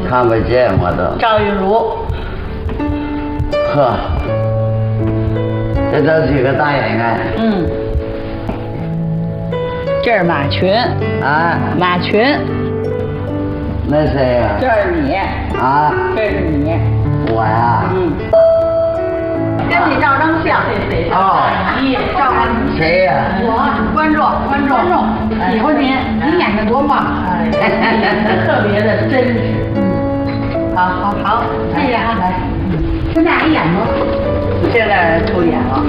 看不见我都。 赵玉茹， 呵，这都几个大演员。 这是马群啊， 马群， 那谁呀？ 这是你啊， 这是你， 我呀。 跟你照张相。 哦， 你照看谁呀？ 我观众，喜欢您，你演的多棒，特别的真实。好，谢谢啊。来，现在还演吗？现在不演了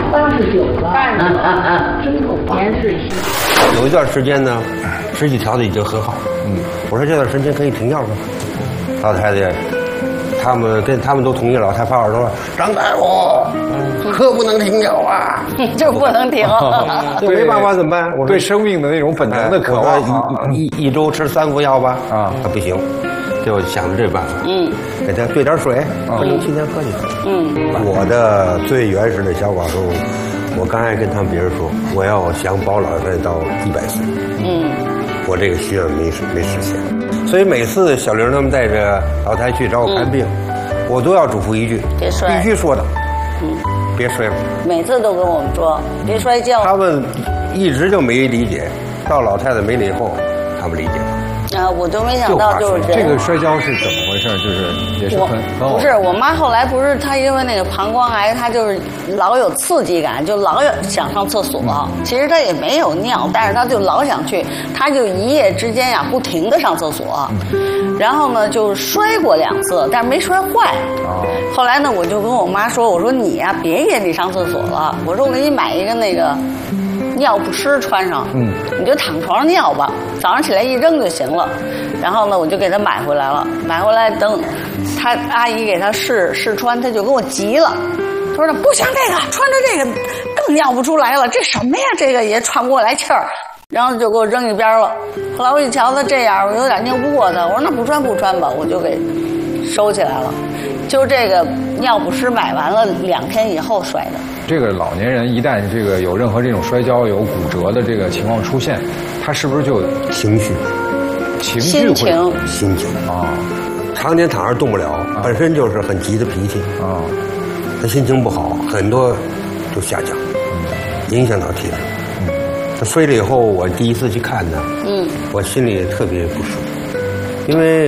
，89了，真够棒，年岁轻。 有一段时间呢，身体调的已经很好。我说这段时间可以停药了。老太太，他们都同意了。老太太拍耳朵了，张大夫，可不能停药啊， 就不能停。 这没办法怎么办？我说对生命的那种本能的渴望。 一周吃3副药吧。他不行，就想着这办法。给他兑点水，不能天天喝进去。我的最原始的想法是，我刚才跟他们别人说，我要想保老太太到100岁。我这个心愿没实现，所以每次小玲他们带着老太去找我看病，我都要嘱咐一句， 别摔， 必须说的，别摔了。 每次都跟我们说别摔跤。 他们一直就没理解，到老太太没了以后，他们理解了。 我就没想到就是这个摔跤是怎么回事？就是也是不是我妈后来不是她因为那个膀胱癌，她就是老有刺激感，就老想上厕所。其实她也没有尿，但是她就老想去，她就一夜之间呀不停的上厕所。然后呢就摔过2次，但是没摔坏。后来呢我就跟我妈说，我说你呀别夜里上厕所了，我说我给你买一个那个尿不湿穿上，你就躺床上尿吧，早上起来一扔就行了。然后呢，我就给他买回来了。买回来等他阿姨给他试穿，他就跟我急了，他说：“不行，这个穿着这个更尿不出来了，这什么呀？这个也喘不过来气儿。”然后就给我扔一边了。后来我一瞧他这样，我有点拗不过他，我说：“那不穿吧。”我就给收起来了。就这个尿不湿买完了2天以后摔的。 这个老年人一旦这个有任何这种摔跤、有骨折的这个情况出现，他是不是就情绪心情常年躺着动不了，本身就是很急的脾气他心情不好，很多就下降，影响到体质。他摔了以后，我第一次去看他，我心里特别不舒服，因为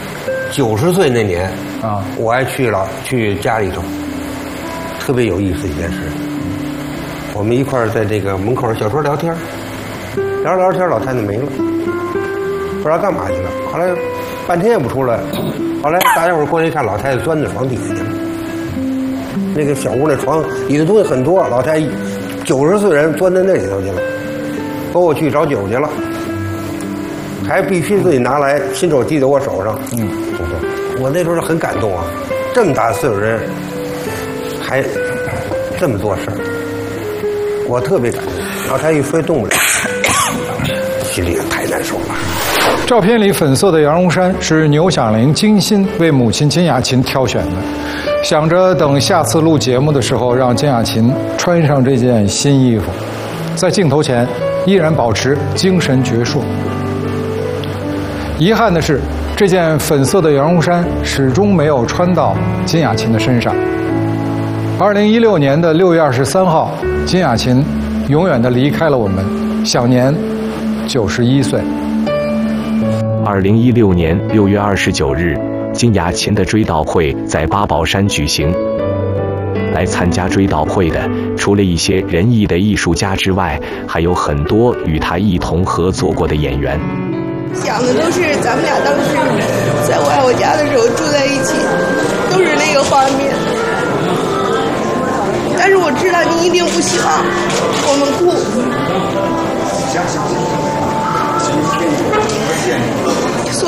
90岁那年我还去家里头，特别有意思一件事。我们一块儿在这个门口小桌聊天，聊天，老太太没了，不知道干嘛去了。后来半天也不出来，后来大家伙过来一看，老太太钻在床底下去了。那个小屋那床里的东西很多，老太太90岁人钻在那里头去了。说我去找酒去了，还必须自己拿来，亲手递到我手上。我那时候很感动啊，这么大岁数人还这么做事儿，我特别感动。然后他一摔动不了，心里也太难受了。 照片里粉色的羊绒衫是牛响铃精心为母亲金雅琴挑选的，想着等下次录节目的时候让金雅琴穿上这件新衣服，在镜头前依然保持精神矍铄。遗憾的是，这件粉色的羊绒衫始终没有穿到金雅琴的身上。2016年的6月23号，金雅琴永远地离开了我们，享年91岁。 2016年6月29日，金雅琴的追悼会在八宝山举行。来参加追悼会的，除了一些仁义的艺术家之外，还有很多与他一同合作过的演员。 想的都是咱们俩当时在我爱我家的时候住在一起，都是那个画面。但是我知道你一定不希望我们哭。